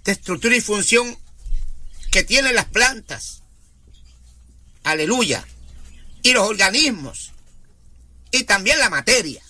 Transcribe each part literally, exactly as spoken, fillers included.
de estructura y función que tienen las plantas. Aleluya. Y los organismos. Y también la materia.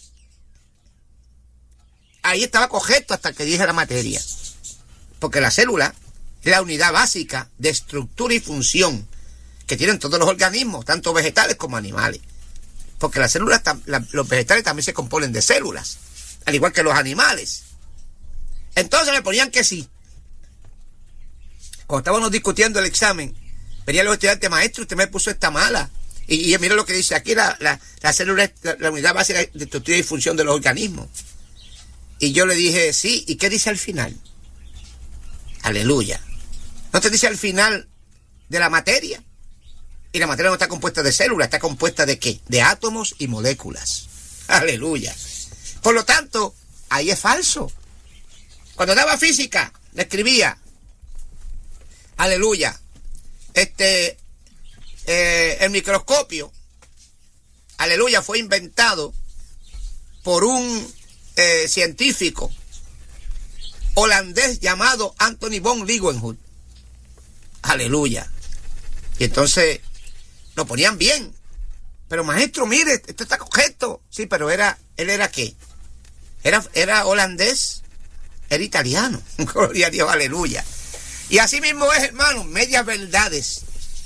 Ahí estaba correcto hasta que dije la materia. Porque la célula es la unidad básica de estructura y función que tienen todos los organismos, tanto vegetales como animales. Porque las células, la, los vegetales también se componen de células, al igual que los animales. Entonces me ponían que sí. Cuando estábamos discutiendo el examen, venían los estudiantes, maestro, usted me puso esta mala. Y, y mira lo que dice aquí, la, la, la célula es la, la unidad básica de estructura y función de los organismos. Y yo le dije, sí, ¿y qué dice al final? Aleluya. ¿No te dice al final de la materia? Y la materia no está compuesta de células, está compuesta de ¿qué? De átomos y moléculas. Aleluya. Por lo tanto, ahí es falso. Cuando daba física, le escribía, aleluya, este, eh, el microscopio, aleluya, fue inventado por un eh, científico holandés llamado Anthony von Leeuwenhoek. Aleluya. Y entonces lo ponían bien. Pero maestro, mire, esto está correcto. Sí, pero era, ¿él era qué? Era, era holandés, era italiano. Gloria a Dios, aleluya. Y así mismo es, hermano, medias verdades.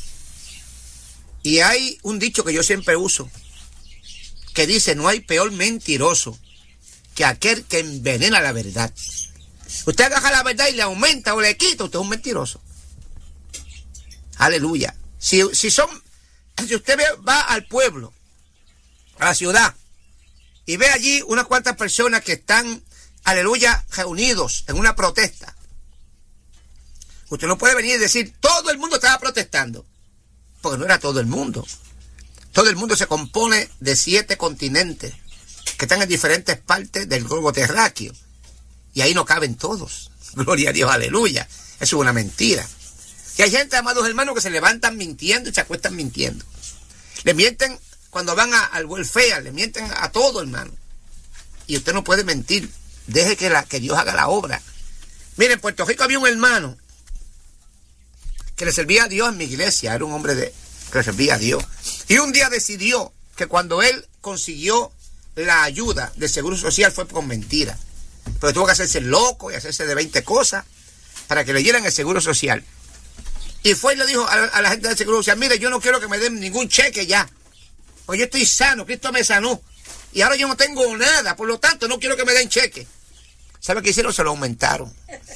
Y hay un dicho que yo siempre uso, que dice, no hay peor mentiroso que aquel que envenena la verdad. Usted agarra la verdad y le aumenta o le quita, usted es un mentiroso. Aleluya. Si, si son, si usted ve, va al pueblo, a la ciudad, y ve allí unas cuantas personas que están, aleluya, reunidos en una protesta, usted no puede venir y decir, todo el mundo estaba protestando, porque no era todo el mundo. Todo el mundo se compone de siete continentes, que están en diferentes partes del globo terráqueo, y ahí no caben todos. Gloria a Dios, aleluya. Eso es una mentira. Y hay gente, amados hermanos, que se levantan mintiendo y se acuestan mintiendo. Le mienten cuando van a, al welfare, le mienten a todo, hermano. Y usted no puede mentir. Deje que, la, que Dios haga la obra. Miren, en Puerto Rico había un hermano que le servía a Dios en mi iglesia. Era un hombre de, que le servía a Dios. Y un día decidió que cuando él consiguió la ayuda del Seguro Social fue con mentira. Pero tuvo que hacerse loco y hacerse de veinte cosas para que le dieran el Seguro Social. Y fue y le dijo a la, a la gente del Seguro Social, mire, yo no quiero que me den ningún cheque ya, porque yo estoy sano, Cristo me sanó, y ahora yo no tengo nada, por lo tanto no quiero que me den cheque. ¿Sabe qué hicieron? Se lo aumentaron.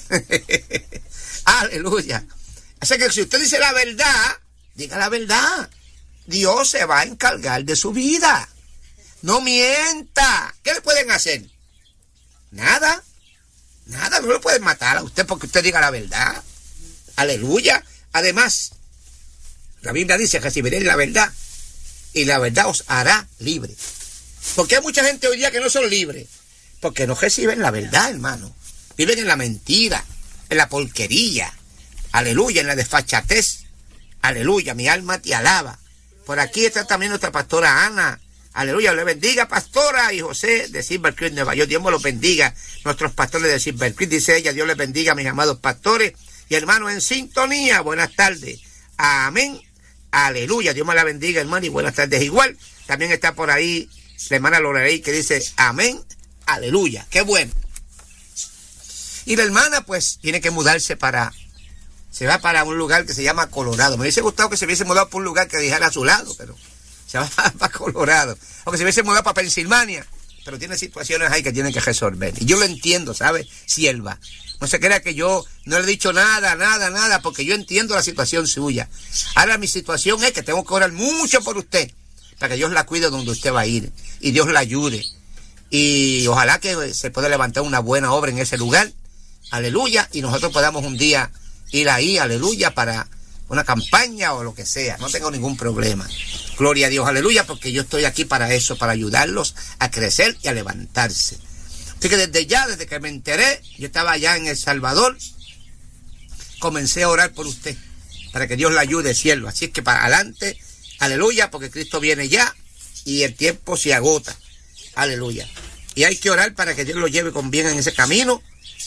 Aleluya. Así que si usted dice la verdad, diga la verdad. Dios se va a encargar de su vida. No mienta. ¿Qué le pueden hacer? Nada. Nada, no lo pueden matar a usted porque usted diga la verdad. Aleluya. Además, la Biblia dice, recibiréis la verdad y la verdad os hará libre. Porque hay mucha gente hoy día que no son libres, porque no reciben la verdad, hermano. Viven en la mentira, en la porquería. Aleluya, en la desfachatez. Aleluya, mi alma te alaba. Por aquí está también nuestra pastora Ana. Aleluya, le bendiga, pastora, y José de Silver Creek, Nueva York. Dios me los bendiga. Nuestros pastores de Silver Creek, dice ella, Dios les bendiga, mis amados pastores y hermanos en sintonía. Buenas tardes. Amén. Aleluya. Dios me la bendiga, hermano, y buenas tardes igual. También está por ahí la hermana Lorelei que dice amén. Aleluya. Qué bueno. Y la hermana, pues, tiene que mudarse para... Se va para un lugar que se llama Colorado. Me hubiese gustado que se hubiese mudado por un lugar que dijera a su lado, pero se va para Colorado. O que se hubiese mudado para Pensilvania. Pero tiene situaciones ahí que tiene que resolver. Y yo lo entiendo, ¿sabe? Sierva. No se crea que yo no le he dicho nada, nada, nada, porque yo entiendo la situación suya. Ahora mi situación es que tengo que orar mucho por usted, para que Dios la cuide donde usted va a ir. Y Dios la ayude. Y ojalá que se pueda levantar una buena obra en ese lugar. Aleluya. Y nosotros podamos un día ir ahí, aleluya, para una campaña o lo que sea. No tengo ningún problema. Gloria a Dios, aleluya, porque yo estoy aquí para eso, para ayudarlos a crecer y a levantarse. Así que desde ya, desde que me enteré, yo estaba allá en El Salvador, comencé a orar por usted, para que Dios la ayude, cielo. Así es que para adelante, aleluya, porque Cristo viene ya y el tiempo se agota. Aleluya. Y hay que orar para que Dios lo lleve con bien en ese camino.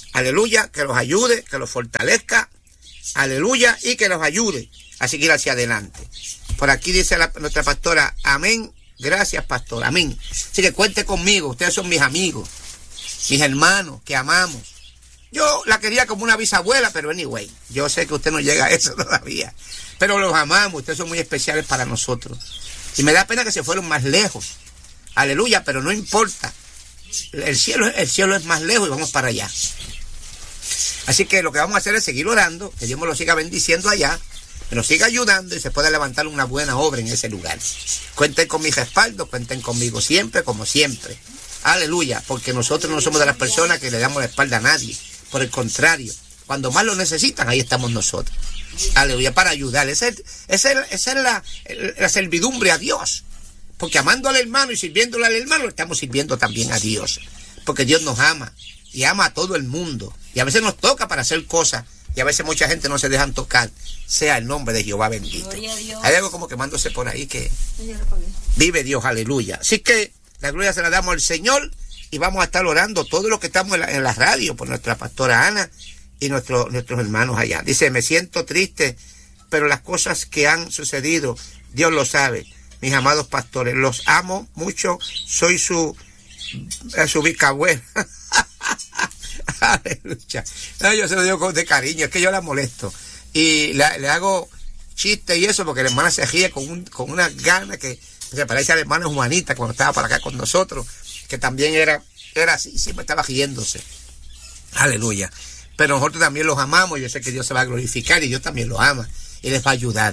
Aleluya, que los ayude, que los fortalezca. Aleluya, y que los ayude a seguir hacia adelante. Por aquí dice la, nuestra pastora, amén, gracias pastor, amén. Así que cuente conmigo, ustedes son mis amigos, mis hermanos, que amamos. Yo la quería como una bisabuela, pero anyway, yo sé que usted no llega a eso todavía. Pero los amamos, ustedes son muy especiales para nosotros. Y me da pena que se fueron más lejos. Aleluya, pero no importa. El cielo, el cielo es más lejos y vamos para allá. Así que lo que vamos a hacer es seguir orando, que Dios me lo siga bendiciendo allá, me lo siga ayudando y se pueda levantar una buena obra en ese lugar. Cuenten con mi respaldo, cuenten conmigo siempre, como siempre. Aleluya, porque nosotros no somos de las personas que le damos la espalda a nadie. Por el contrario, cuando más lo necesitan, ahí estamos nosotros. Aleluya, para ayudar. Esa es, esa es, esa es la, la servidumbre a Dios. Porque amando al hermano y sirviéndole al hermano, estamos sirviendo también a Dios. Porque Dios nos ama y ama a todo el mundo. Y a veces nos toca para hacer cosas. Y a veces mucha gente no se dejan tocar. Sea el nombre de Jehová bendito. Hay algo como quemándose por ahí que vive Dios, aleluya. Así que la gloria se la damos al Señor y vamos a estar orando todos los que estamos en la, en la radio por nuestra pastora Ana y nuestro, nuestros hermanos allá. Dice, me siento triste, pero las cosas que han sucedido, Dios lo sabe. Mis amados pastores, los amo mucho, soy su, su bisabuela. Aleluya. No, yo se lo digo con de cariño, es que yo la molesto. Y la, le hago chiste y eso porque la hermana se ríe con, un, con una gana que se parece a la hermana Juanita cuando estaba para acá con nosotros, que también era, era así, siempre estaba riéndose. Aleluya. Pero nosotros también los amamos, yo sé que Dios se va a glorificar y Dios también los ama y les va a ayudar.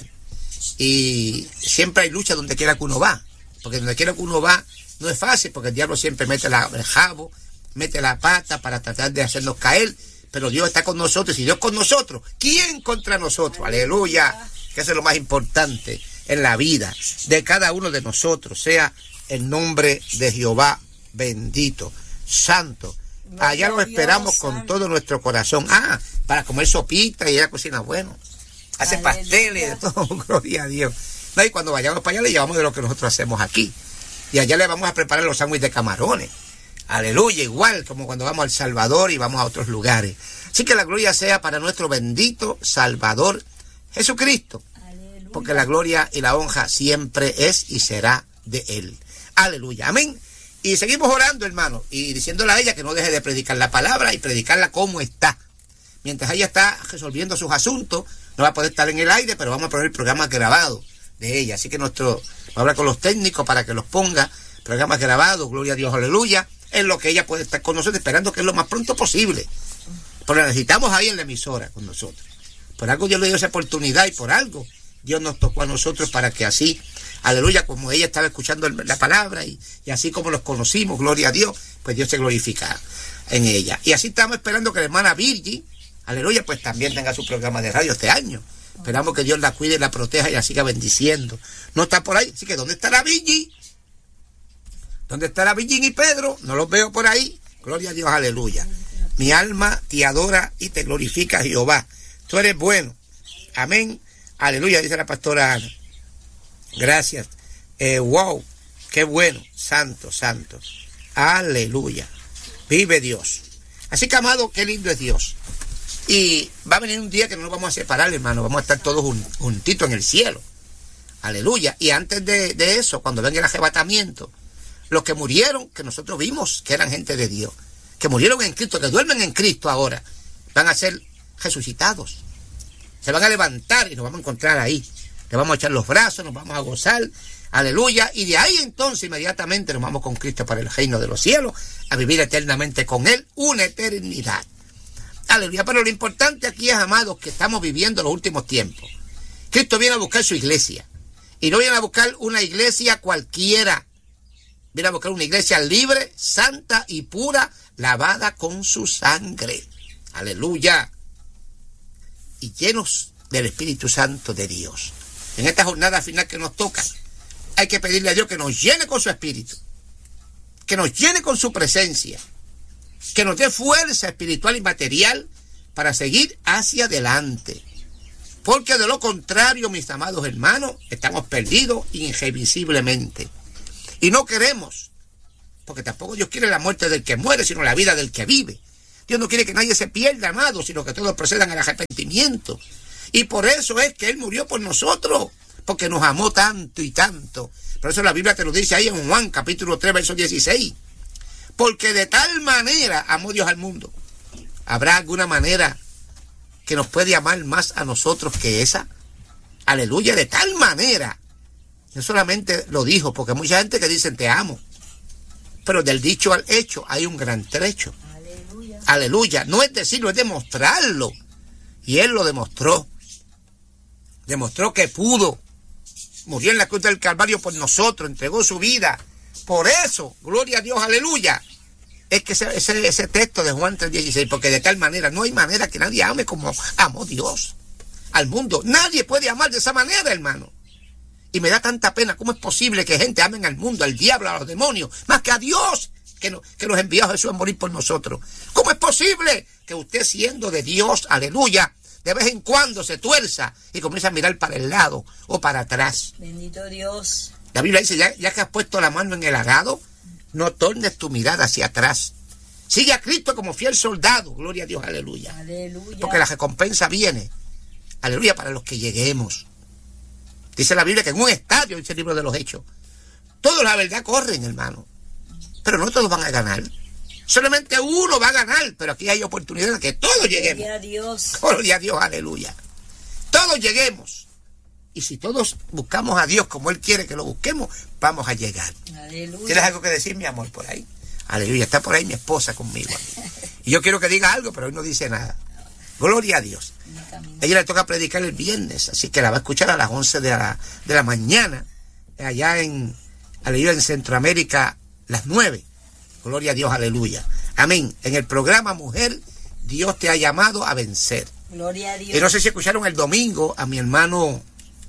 Y siempre hay lucha donde quiera que uno va, porque donde quiera que uno va no es fácil, porque el diablo siempre mete la, el jabo, mete la pata para tratar de hacernos caer, pero Dios está con nosotros, y Dios con nosotros, ¿quién contra nosotros? Aleluya, que eso es lo más importante en la vida de cada uno de nosotros, sea el nombre de Jehová bendito, santo. Allá lo esperamos con todo nuestro corazón, ah, para comer sopita y ella cocina bueno, hace pasteles, de todo, gloria a Dios. No, y cuando vayamos para allá le llevamos de lo que nosotros hacemos aquí, y allá le vamos a preparar los sándwiches de camarones. Aleluya, igual como cuando vamos al Salvador y vamos a otros lugares. Así que la gloria sea para nuestro bendito Salvador Jesucristo. Aleluya. Porque la gloria y la honra siempre es y será de Él. Aleluya, amén. Y seguimos orando, hermano, y diciéndole a ella que no deje de predicar la palabra y predicarla como está. Mientras ella está resolviendo sus asuntos, no va a poder estar en el aire, pero vamos a poner el programa grabado de ella. Así que nuestro, vamos a hablar con los técnicos para que los ponga, programas grabados, gloria a Dios, aleluya. Es lo que ella puede estar con nosotros, esperando que es lo más pronto posible. Pero la necesitamos ahí en la emisora con nosotros. Por algo Dios le dio esa oportunidad y por algo Dios nos tocó a nosotros para que así, aleluya, como ella estaba escuchando la palabra y, y así como los conocimos, gloria a Dios, pues Dios se glorifica en ella. Y así estamos esperando que la hermana Virgi, aleluya, pues también tenga su programa de radio este año. Esperamos que Dios la cuide, la proteja y la siga bendiciendo. No está por ahí, así que ¿dónde está la Virgi? ¿Dónde está la Virgin y Pedro? No los veo por ahí. Gloria a Dios, aleluya. Mi alma te adora y te glorifica, Jehová. Tú eres bueno. Amén. Aleluya, dice la pastora Ana. Gracias. Eh, wow, qué bueno. Santo, santo. Aleluya. Vive Dios. Así que, amado, qué lindo es Dios. Y va a venir un día que no nos vamos a separar, hermano. Vamos a estar todos juntitos en el cielo. Aleluya. Y antes de, de eso, cuando venga el arrebatamiento, los que murieron, que nosotros vimos que eran gente de Dios, que murieron en Cristo, que duermen en Cristo ahora, van a ser resucitados. Se van a levantar y nos vamos a encontrar ahí. Le vamos a echar los brazos, nos vamos a gozar. Aleluya. Y de ahí entonces inmediatamente nos vamos con Cristo para el reino de los cielos, a vivir eternamente con Él, una eternidad. Aleluya. Pero lo importante aquí es, amados, que estamos viviendo los últimos tiempos. Cristo viene a buscar su iglesia. Y no viene a buscar una iglesia cualquiera. Viene a buscar una iglesia libre, santa y pura, lavada con su sangre. Aleluya. Y llenos del Espíritu Santo de Dios. En esta jornada final que nos toca, hay que pedirle a Dios que nos llene con su Espíritu, que nos llene con su presencia, que nos dé fuerza espiritual y material para seguir hacia adelante. Porque de lo contrario, mis amados hermanos, estamos perdidos irrevisiblemente. Y no queremos, porque tampoco Dios quiere la muerte del que muere, sino la vida del que vive. Dios no quiere que nadie se pierda, amado, sino que todos procedan al arrepentimiento. Y por eso es que Él murió por nosotros, porque nos amó tanto y tanto. Por eso la Biblia te lo dice ahí en Juan, capítulo tres, verso dieciséis. Porque de tal manera amó Dios al mundo. ¿Habrá alguna manera que nos puede amar más a nosotros que esa? Aleluya, de tal manera. No solamente lo dijo, porque hay mucha gente que dice te amo. Pero del dicho al hecho hay un gran trecho. Aleluya. Aleluya. No es decirlo, es demostrarlo. Y Él lo demostró. Demostró que pudo. Murió en la cruz del Calvario por nosotros, entregó su vida. Por eso, gloria a Dios, aleluya. Es que ese, ese, ese texto de Juan tres dieciséis, porque de tal manera, no hay manera que nadie ame como amó Dios al mundo. Nadie puede amar de esa manera, hermano. Y me da tanta pena, ¿cómo es posible que gente amen al mundo, al diablo, a los demonios, más que a Dios, que, no, que nos envió a Jesús a morir por nosotros? ¿Cómo es posible que usted, siendo de Dios, aleluya, de vez en cuando se tuerza y comienza a mirar para el lado o para atrás? Bendito Dios. La Biblia dice, ya, ya que has puesto la mano en el arado, no tornes tu mirada hacia atrás. Sigue a Cristo como fiel soldado. Gloria a Dios, aleluya. Aleluya. Porque la recompensa viene, aleluya, para los que lleguemos. Dice la Biblia que en un estadio, dice el libro de los Hechos, todos la verdad corren, hermano, pero no todos van a ganar. Solamente uno va a ganar, pero aquí hay oportunidad de que todos lleguemos. Gloria a Dios. Gloria a Dios, aleluya. Todos lleguemos. Y si todos buscamos a Dios como Él quiere que lo busquemos, vamos a llegar. Aleluya. ¿Tienes algo que decir, mi amor, por ahí? Aleluya, está por ahí mi esposa conmigo. Y yo quiero que diga algo, pero hoy no dice nada. Gloria a Dios. Ella le toca predicar el viernes, así que la va a escuchar a las once de la, de la mañana, allá en, aleluya, en Centroamérica, las nueve. Gloria a Dios, aleluya. Amén. En el programa Mujer, Dios te ha llamado a vencer. Gloria a Dios. Y no sé si escucharon el domingo a mi hermano,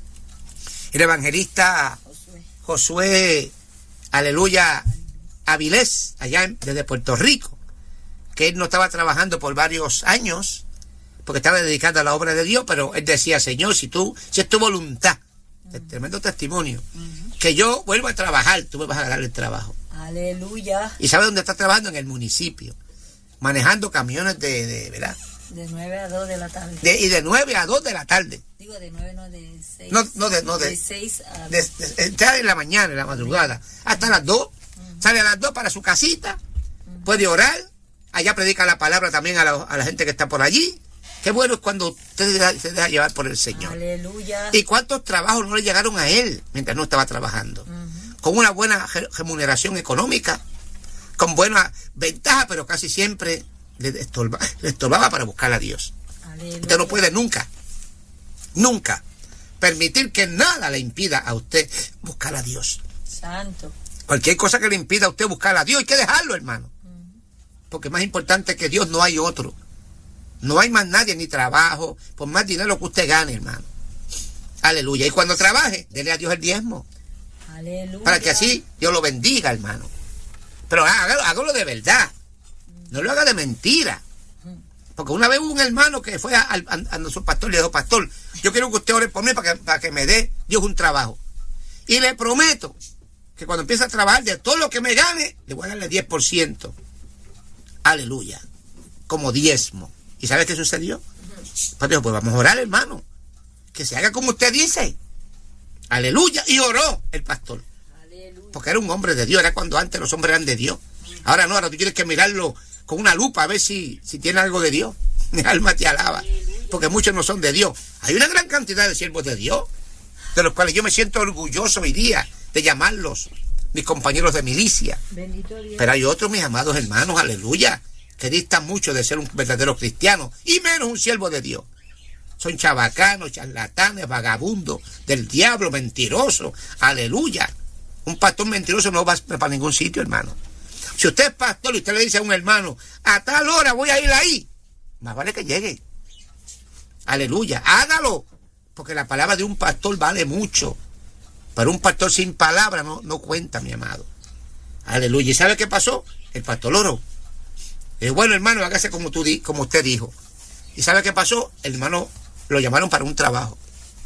el evangelista Josué, Josué aleluya, Avilés, allá en, desde Puerto Rico, que él no estaba trabajando por varios años, porque estaba dedicado a la obra de Dios, pero él decía, Señor, si tú, si es tu voluntad, uh-huh. tremendo testimonio, uh-huh. que yo vuelva a trabajar, tú me vas a dar el trabajo. Aleluya. ¿Y sabe dónde está trabajando? En el municipio, manejando camiones de, de ¿verdad? De nueve a dos de la tarde. De, y de nueve a dos de la tarde. Digo, de nueve, no, de seis. No, no, de, no, de, de seis a... De, de, de, de, en la mañana, en la madrugada, hasta las dos. Uh-huh. Sale a las dos para su casita, uh-huh. puede orar, allá predica la palabra también a la, a la gente que está por allí. Qué bueno es cuando usted se deja, se deja llevar por el Señor. Aleluya. ¿Y cuántos trabajos no le llegaron a él mientras no estaba trabajando? Uh-huh. Con una buena remuneración económica, con buena ventaja, pero casi siempre le, estorba, le estorbaba para buscar a Dios. Aleluya. Usted no puede nunca, nunca permitir que nada le impida a usted buscar a Dios. Santo. Cualquier cosa que le impida a usted buscar a Dios, hay que dejarlo, hermano. Uh-huh. Porque más importante que Dios no hay otro. No hay más nadie, ni trabajo, por más dinero que usted gane, hermano. Aleluya. Y cuando trabaje, dele a Dios el diezmo. Aleluya. Para que así Dios lo bendiga, hermano. Pero hágalo, hágalo de verdad. No lo haga de mentira. Porque una vez hubo un hermano que fue a, a, a nuestro pastor y le dijo, pastor, yo quiero que usted ore por mí para que, para que me dé Dios un trabajo. Y le prometo que cuando empiece a trabajar, de todo lo que me gane, le voy a darle diez por ciento. Aleluya. Como diezmo. ¿Y sabe qué sucedió? Pues dijo, pues vamos a orar, hermano. Que se haga como usted dice. Aleluya. Y oró el pastor. Aleluya. Porque era un hombre de Dios. Era cuando antes los hombres eran de Dios. Ahora no, ahora tú tienes que mirarlo con una lupa a ver si, si tiene algo de Dios. Mi alma te alaba. Porque muchos no son de Dios. Hay una gran cantidad de siervos de Dios, de los cuales yo me siento orgulloso hoy día de llamarlos mis compañeros de milicia. Pero hay otros, mis amados hermanos, aleluya, que distan mucho de ser un verdadero cristiano, y menos un siervo de Dios. Son chabacanos, charlatanes, vagabundos, del diablo, mentirosos, aleluya. Un pastor mentiroso no va para ningún sitio, hermano. Si usted es pastor y usted le dice a un hermano, a tal hora voy a ir ahí, más vale que llegue. Aleluya, hágalo, porque la palabra de un pastor vale mucho. Pero un pastor sin palabra no, no cuenta, mi amado. Aleluya. ¿Y sabe qué pasó? El pastor oró. Eh, bueno, hermano, hágase como, tú di, como usted dijo. ¿Y sabe qué pasó? El hermano lo llamaron para un trabajo.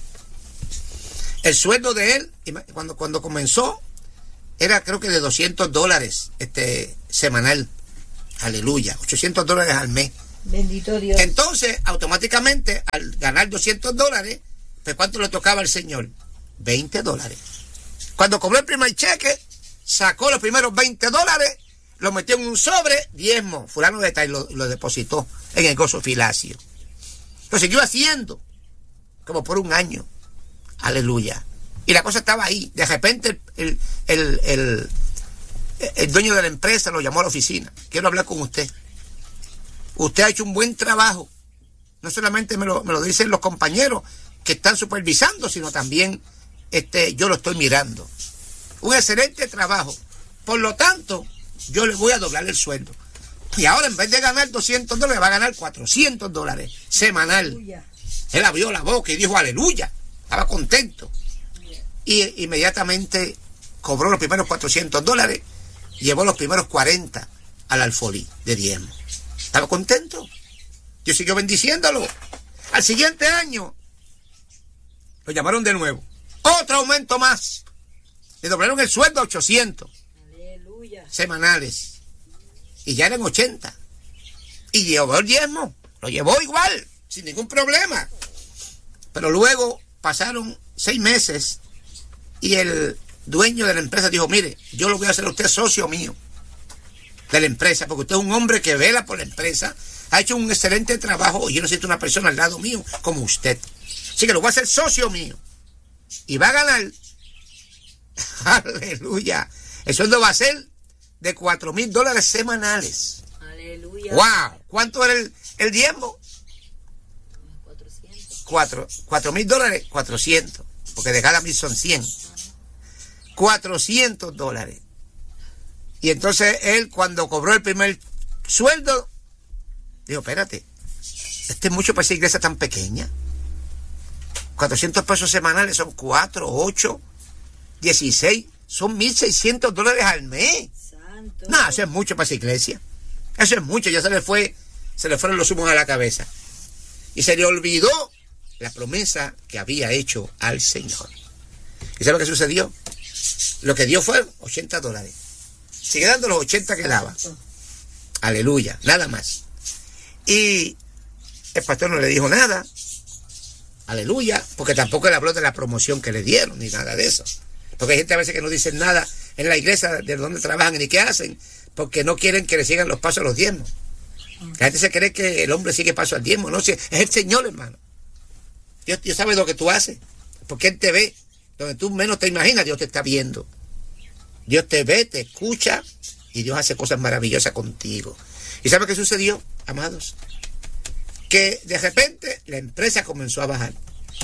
El sueldo de él, cuando, cuando comenzó, era creo que de doscientos dólares este, semanal. Aleluya, ochocientos dólares al mes. Bendito Dios. Entonces, automáticamente, al ganar doscientos dólares, pues ¿cuánto le tocaba al señor? veinte dólares. Cuando cobró el primer cheque, sacó los primeros veinte dólares, lo metió en un sobre, diezmo, fulano de tal, lo, lo depositó en el gozo filacio. Lo siguió haciendo, como por un año. Aleluya. Y la cosa estaba ahí. De repente, el, el, el, el dueño de la empresa lo llamó a la oficina. Quiero hablar con usted. Usted ha hecho un buen trabajo. No solamente me lo, me lo dicen los compañeros que están supervisando, sino también este, yo lo estoy mirando. Un excelente trabajo. Por lo tanto, yo le voy a doblar el sueldo. Y ahora, en vez de ganar doscientos dólares, va a ganar cuatrocientos dólares semanal. Aleluya. Él abrió la boca y dijo aleluya. Estaba contento. Y inmediatamente cobró los primeros cuatrocientos dólares, llevó los primeros cuarenta al alfolí de diezmo. Estaba contento. Yo siguió bendiciéndolo. Al siguiente año lo llamaron de nuevo. Otro aumento más. Le doblaron el sueldo a ochocientos. Aleluya. Semanales. Y ya eran ochenta. Y llevó el diezmo. Lo llevó igual, sin ningún problema. Pero luego pasaron seis meses y el dueño de la empresa dijo, mire, yo lo voy a hacer a usted socio mío de la empresa, porque usted es un hombre que vela por la empresa, ha hecho un excelente trabajo y yo necesito una persona al lado mío como usted. Así que lo voy a hacer socio mío. Y va a ganar, aleluya, el sueldo va a ser de cuatro mil dólares semanales. Aleluya. ¡Wow! ¿Cuánto era el, el diezmo? cuatrocientos. Cuatro, cuatro mil dólares, cuatrocientos, porque de cada mil son cien. cuatrocientos dólares. Y entonces él, cuando cobró el primer sueldo, dijo, espérate, este es mucho para esa iglesia tan pequeña. cuatrocientos pesos semanales son cuatro, ocho, dieciséis, son mil seiscientos dólares al mes. Santo. No, eso es mucho para esa iglesia. Eso es mucho, ya se le fue, se le fueron los humos a la cabeza. Y se le olvidó la promesa que había hecho al Señor. ¿Y sabe lo que sucedió? Lo que dio fue ochenta dólares. Sigue dando los ochenta que daba. Aleluya, nada más. Y el pastor no le dijo nada. Aleluya, porque tampoco le habló de la promoción que le dieron, ni nada de eso. Porque hay gente a veces que no dicen nada en la iglesia de donde trabajan ni qué hacen, porque no quieren que le sigan los pasos a los diezmos. La gente se cree que el hombre sigue paso al diezmo. No, es el Señor, hermano. Dios, Dios sabe lo que tú haces, porque Él te ve. Donde tú menos te imaginas, Dios te está viendo. Dios te ve, te escucha, y Dios hace cosas maravillosas contigo. ¿Y sabe qué sucedió, amados? Que de repente la empresa comenzó a bajar.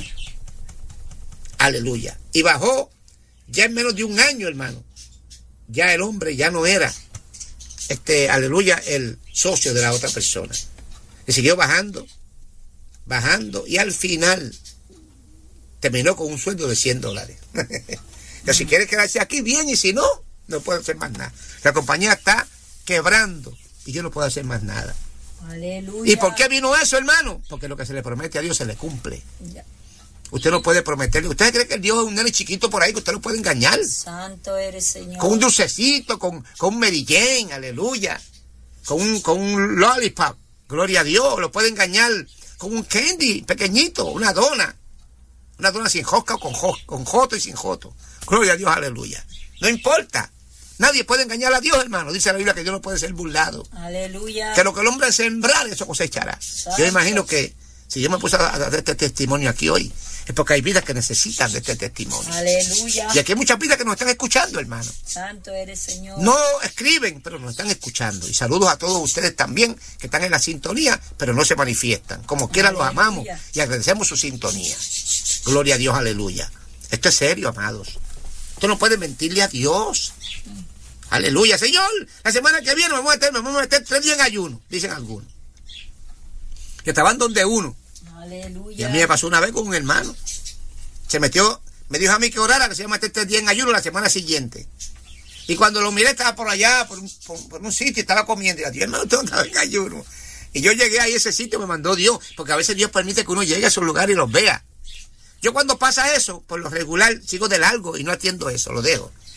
Aleluya. Y bajó ya en menos de un año, hermano. Ya el hombre ya no era, este, aleluya, el socio de la otra persona. Y siguió bajando, bajando, y al final terminó con un sueldo de cien dólares. Que si quiere quedarse aquí, bien, y si no, no puede hacer más nada. La compañía está quebrando y yo no puedo hacer más nada. Aleluya. ¿Y por qué vino eso, hermano? Porque lo que se le promete a Dios se le cumple. Ya. Usted no puede prometerle. ¿Usted cree que el Dios es un nene chiquito por ahí que usted lo puede engañar? Santo eres, Señor. Con un dulcecito, con, con un Mary Jane, aleluya. Con un, con un lollipop, gloria a Dios. Lo puede engañar con un candy pequeñito, una dona. Una dona sin josca o con, jo- con joto y sin joto. Gloria a Dios, aleluya. No importa. Nadie puede engañar a Dios, hermano. Dice la Biblia que Dios no puede ser burlado. Aleluya. Que lo que el hombre sembrar, eso cosechará. Santo. Yo imagino que si yo me puse a dar este testimonio aquí hoy, es porque hay vidas que necesitan de este testimonio. Aleluya. Y aquí hay muchas vidas que nos están escuchando, hermano. Santo eres, Señor. No escriben, pero nos están escuchando. Y saludos a todos ustedes también, que están en la sintonía, pero no se manifiestan. Como quiera los Aleluya. amamos y agradecemos su sintonía. Gloria a Dios, aleluya. Esto es serio, amados. Esto no puede mentirle a Dios. Aleluya, Señor. La semana que viene me vamos a meter, me vamos a meter tres días en ayuno, dicen algunos. Que estaban donde uno. Aleluya. Y a mí me pasó una vez con un hermano. Se metió, me dijo a mí que orara, que se iba a meter tres días en ayuno la semana siguiente. Y cuando lo miré estaba por allá, por un, por, por un sitio, estaba comiendo. Y yo, Dios, hermano, usted no estaba en ayuno. Y yo llegué ahí a ese sitio, me mandó Dios, porque a veces Dios permite que uno llegue a esos lugares y los vea. Yo cuando pasa eso, por lo regular, sigo de largo y no atiendo eso, lo dejo.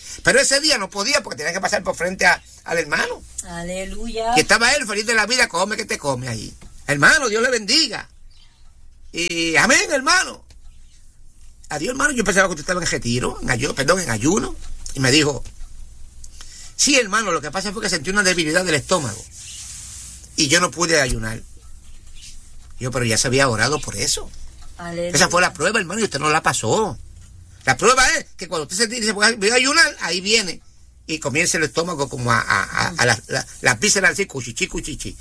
Pero ese día no podía porque tenía que pasar por frente a, al hermano. Aleluya. Y estaba él feliz de la vida, come que te come ahí. Hermano, Dios le bendiga. Y amén, hermano. Adiós, hermano. Yo pensaba que usted estaba en retiro, en ayuno, perdón, en ayuno. Y me dijo, sí, hermano, lo que pasa fue que sentí una debilidad del estómago. Y yo no pude ayunar. Yo, pero ya se había orado por eso. Aleluya. Esa fue la prueba, hermano, y usted no la pasó. La prueba es que cuando usted se dice, voy a ayunar, ahí viene. Y comienza el estómago como a, a, a, a las la, la vísceras así, cuchichi, cuchichi.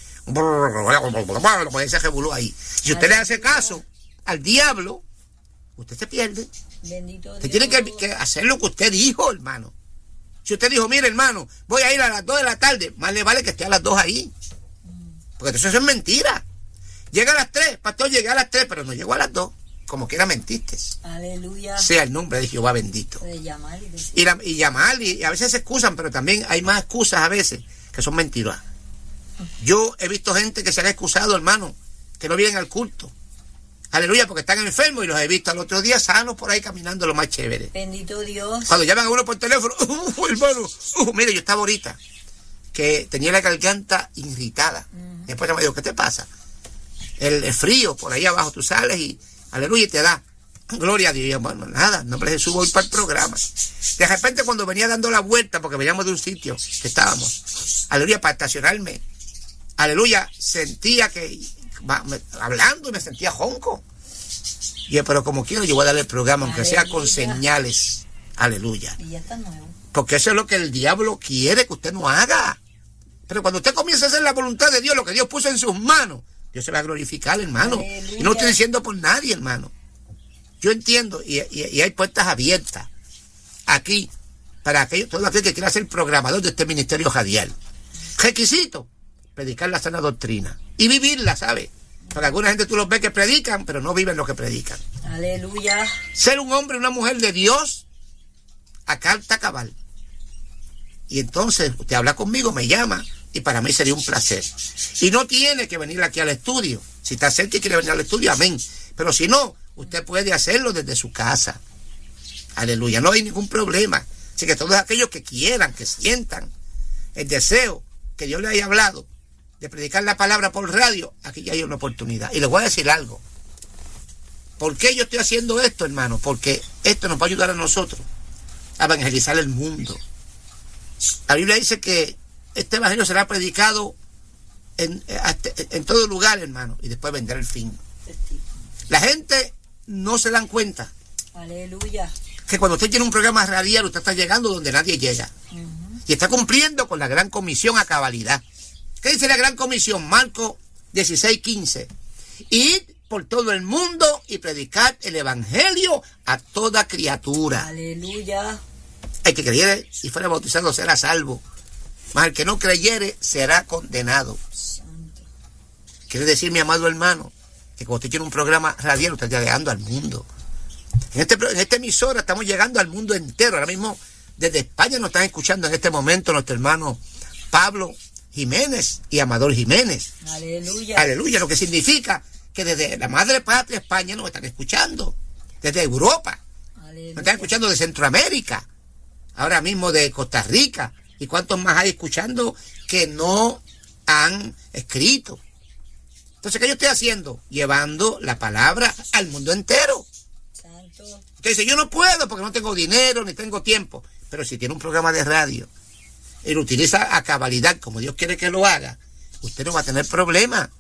Se revoló ahí. Si usted le hace caso al diablo, usted se pierde. Bendito Usted Dios. tiene que, que hacer lo que usted dijo, hermano. Si usted dijo, mire, hermano, voy a ir a las dos de la tarde, más le vale que esté a las dos ahí. Porque eso es mentira. Llega a las tres, pastor, llegué a las tres, pero no llegó a las dos. Como quiera mentiste. Aleluya. Sea el nombre de Jehová bendito. De llamar y decir. Y, la, y llamar, y, y a veces se excusan, pero también hay más excusas a veces que son mentiras. Yo he visto gente que se ha excusado, hermano, que no vienen al culto. Aleluya, porque están enfermos y los he visto al otro día sanos por ahí caminando lo más chévere. Bendito Dios. Cuando llaman a uno por teléfono, uh, hermano, uh, mire, yo estaba ahorita, que tenía la garganta irritada. Uh-huh. Después me dijo, ¿qué te pasa? El, el frío, por ahí abajo tú sales y, aleluya, y te da. Gloria a Dios. Y yo, bueno, nada, en nombre de Jesús voy para el programa. De repente cuando venía dando la vuelta, porque veníamos de un sitio que estábamos, aleluya, para estacionarme, aleluya, sentía que, me, hablando y me sentía jonco. Y yo, pero como quiero, yo voy a darle el programa, aunque aleluya. Sea con señales. Aleluya. Y ya está nuevo. Porque eso es lo que el diablo quiere que usted no haga. Pero cuando usted comienza a hacer la voluntad de Dios, lo que Dios puso en sus manos, Dios se va a glorificar, hermano. Aleluya. Y no lo estoy diciendo por nadie, hermano. Yo entiendo, y, y, y hay puertas abiertas aquí para aquellos, todo aquel que quiera ser programador de este ministerio radial. Requisito, predicar la sana doctrina y vivirla, ¿sabe? Porque alguna gente tú los ves que predican, pero no viven lo que predican. Aleluya. Ser un hombre y una mujer de Dios a carta cabal. Y entonces usted habla conmigo, me llama, y para mí sería un placer. Y no tiene que venir aquí al estudio. Si está cerca y quiere venir al estudio, amén. Pero si no, usted puede hacerlo desde su casa. Aleluya, no hay ningún problema. Así que todos aquellos que quieran, que sientan el deseo que Dios les haya hablado de predicar la palabra por radio, aquí ya hay una oportunidad. Y les voy a decir algo. ¿Por qué yo estoy haciendo esto, hermano? Porque esto nos va a ayudar a nosotros a evangelizar el mundo. La Biblia dice que este evangelio será predicado en, en todo lugar, hermano, y después vendrá el fin. La gente no se dan cuenta. Aleluya. Que cuando usted tiene un programa radial, usted está llegando donde nadie llega. Uh-huh. Y está cumpliendo con la gran comisión a cabalidad. ¿Qué dice la gran comisión? Marcos dieciséis quince. Id por todo el mundo y predicad el evangelio a toda criatura. Aleluya. El que creyere y fuera bautizado será salvo. Mas el que no creyere será condenado. Santo. Quiere decir, mi amado hermano, que cuando usted tiene un programa radial, usted está llegando al mundo. En, este, en esta emisora estamos llegando al mundo entero. Ahora mismo, desde España nos están escuchando en este momento nuestro hermano Pablo Jiménez y Amador Jiménez. Aleluya. Aleluya, lo que significa que desde la madre patria España nos están escuchando. Desde Europa. Aleluya. Nos están escuchando de Centroamérica. Ahora mismo de Costa Rica. ¿Y cuántos más hay escuchando que no han escrito? Entonces, ¿qué yo estoy haciendo? Llevando la palabra al mundo entero. Santo. Usted dice, yo no puedo porque no tengo dinero ni tengo tiempo. Pero si tiene un programa de radio y lo utiliza a cabalidad como Dios quiere que lo haga, usted no va a tener problema.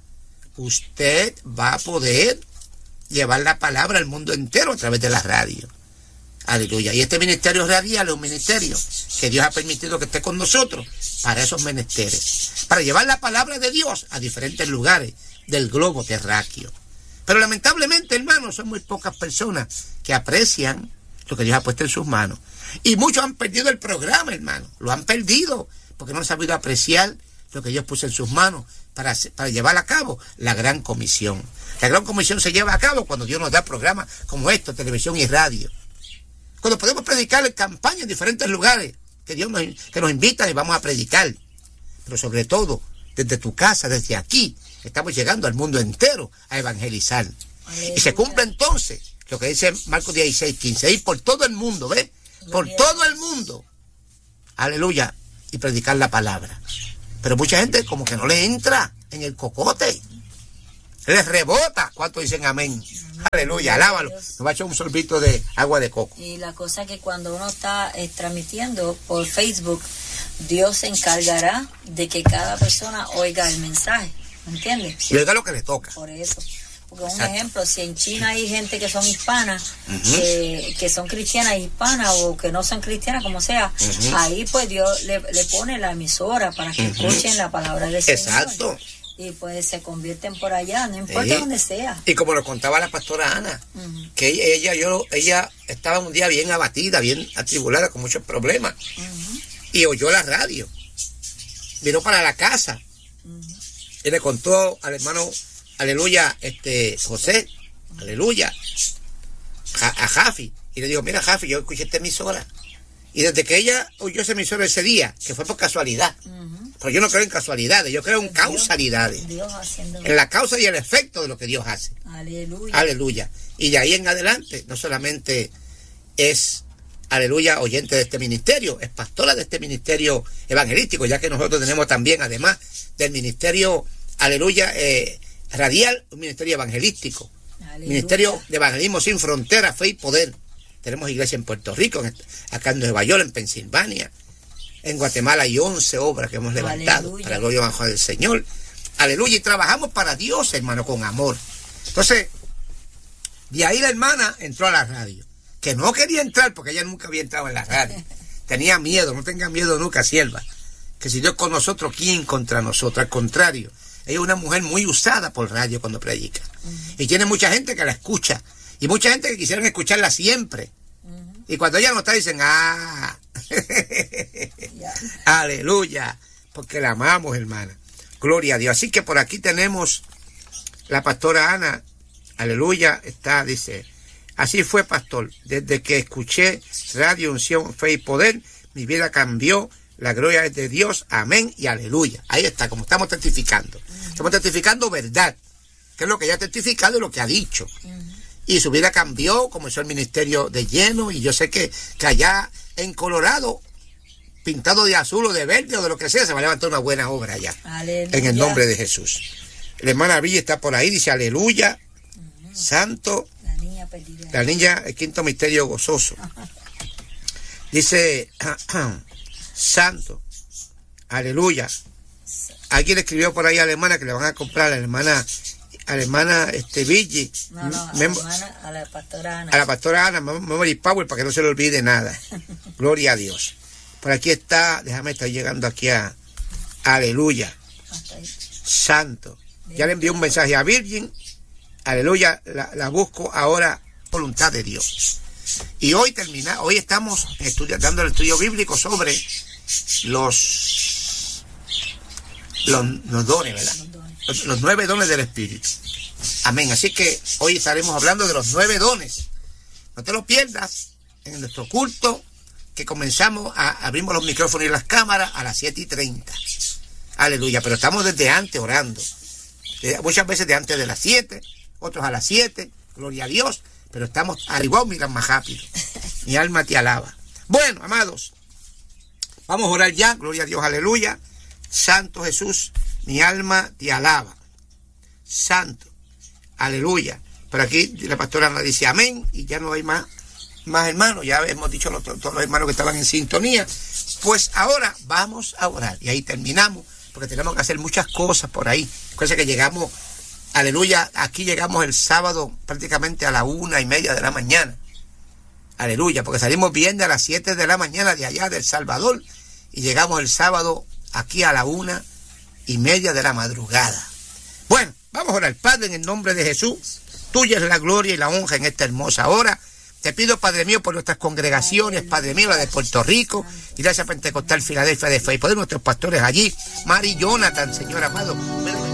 Usted va a poder llevar la palabra al mundo entero a través de la radio. Aleluya. Y este ministerio radial es un ministerio que Dios ha permitido que esté con nosotros para esos menesteres. Para llevar la palabra de Dios a diferentes lugares del globo terráqueo. Pero lamentablemente, hermanos, son muy pocas personas que aprecian lo que Dios ha puesto en sus manos. Y muchos han perdido el programa, hermano. Lo han perdido porque no han sabido apreciar lo que Dios puso en sus manos para, para llevar a cabo la gran comisión. La gran comisión se lleva a cabo cuando Dios nos da programas como estos, televisión y radio. Cuando podemos predicar en campaña en diferentes lugares que Dios nos, que nos invita y vamos a predicar. Pero sobre todo, desde tu casa, desde aquí, estamos llegando al mundo entero a evangelizar. Aleluya. Y se cumple entonces lo que dice Marcos dieciséis quince, ir por todo el mundo, ¿ves? Por todo el mundo aleluya, y predicar la palabra. Pero mucha gente como que no le entra en el cocote, les rebota. ¿Cuántos dicen amén? Amén. Aleluya, alábalo. Nos va a echar un sorbito de agua de coco. Y la cosa es que cuando uno está eh, transmitiendo por Facebook, Dios se encargará de que cada persona oiga el mensaje, ¿me entiendes? Y oiga lo que le toca. Por eso. Porque un Exacto. ejemplo, si en China hay gente que son hispanas, Uh-huh. que, que son cristianas hispanas o que no son cristianas, como sea, Uh-huh. ahí pues Dios le, le pone la emisora para que Uh-huh. escuchen la palabra del Señor. Exacto. Y pues se convierten por allá, no importa Sí. donde sea. Y como lo contaba la pastora Ana, Uh-huh. que ella, ella, yo, ella estaba un día bien abatida, bien atribulada, con muchos problemas, Uh-huh. y oyó la radio. Vino para la casa Uh-huh. y le contó al hermano, aleluya, este José, aleluya, a, a Jafi, y le dijo, mira Jafi, yo escuché esta emisora, y desde que ella oyó esa emisora ese día, que fue por casualidad, Uh-huh. pero yo no creo en casualidades, yo creo en Dios- causalidades, Dios haciendo. en la causa y el efecto de lo que Dios hace. Aleluya. Aleluya. Y de ahí en adelante, no solamente es, aleluya, oyente de este ministerio, es pastora de este ministerio evangelístico, ya que nosotros tenemos también, además del ministerio, aleluya, eh, radial, un ministerio evangelístico, Aleluya. ministerio de evangelismo sin fronteras, fe y poder. Tenemos iglesia en Puerto Rico, en, acá en Nueva York, en Pensilvania, en Guatemala hay once obras que hemos levantado, Aleluya. para la gloria bajo del Señor. Aleluya, y trabajamos para Dios, hermano, con amor. Entonces, de ahí la hermana entró a la radio, que no quería entrar porque ella nunca había entrado en la radio. Tenía miedo, no tenga miedo nunca, sierva. Que si Dios con nosotros, ¿quién contra nosotros? Al contrario, ella es una mujer muy usada por radio cuando predica. Uh-huh. Y tiene mucha gente que la escucha. Y mucha gente que quisieran escucharla siempre. Uh-huh. Y cuando ella no está, dicen, ah, yeah. Aleluya, porque la amamos, hermana. Gloria a Dios. Así que por aquí tenemos la pastora Ana. Aleluya, está, dice, así fue, pastor, desde que escuché Radio Unción, Fe y Poder, mi vida cambió, la gloria es de Dios, amén y aleluya. Ahí está, como estamos testificando. Uh-huh. Estamos testificando verdad, que es lo que ella ha testificado y lo que ha dicho. Uh-huh. Y su vida cambió, comenzó el ministerio de lleno, y yo sé que, que allá en Colorado, pintado de azul o de verde o de lo que sea, se va a levantar una buena obra allá. Aleluya. En el nombre de Jesús. La hermana Villa está por ahí, dice aleluya. Santo, la niña perdida. La niña, el quinto misterio gozoso. Dice, santo, aleluya. Alguien le escribió por ahí a la hermana que le van a comprar a la hermana, a la hermana este Villi. No, no, a, Mem- la hermana, a la pastora Ana. a la pastora Ana, Memory Power, para que no se le olvide nada. Gloria a Dios. Por aquí está, déjame estar llegando aquí a, aleluya. Santo. Ya le envié un mensaje a Virgin. Aleluya, la, la busco ahora, voluntad de Dios. Y hoy termina, hoy estamos estudiando, dando el estudio bíblico sobre los los, los dones, ¿verdad? Los, dones. Los, los nueve dones del Espíritu. Amén. Así que hoy estaremos hablando de los nueve dones. No te lo pierdas en nuestro culto, que comenzamos a abrimos los micrófonos y las cámaras a las siete y treinta. Aleluya, pero estamos desde antes orando. Muchas veces de antes de las siete, otros a las siete, gloria a Dios, pero estamos al igual, mira, más rápido. Mi alma te alaba. Bueno, amados, vamos a orar ya, gloria a Dios, aleluya. Santo Jesús, mi alma te alaba. Santo, aleluya. Por aquí la pastora Ana dice amén, y ya no hay más, más hermanos, ya hemos dicho los, todos los hermanos que estaban en sintonía. Pues ahora vamos a orar, y ahí terminamos, porque tenemos que hacer muchas cosas por ahí. Cosa que llegamos, aleluya, aquí llegamos el sábado prácticamente a la una y media de la mañana. Aleluya, porque salimos viernes a las siete de la mañana de allá del Salvador y llegamos el sábado aquí a la una y media de la madrugada. Bueno, vamos a orar. Padre, en el nombre de Jesús, tuya es la gloria y la honra en esta hermosa hora. Te pido, Padre mío, por nuestras congregaciones, Padre mío, la de Puerto Rico, Iglesia Pentecostal Filadelfia de Fe y Poder, nuestros pastores allí, Mari Jonathan, Señor amado.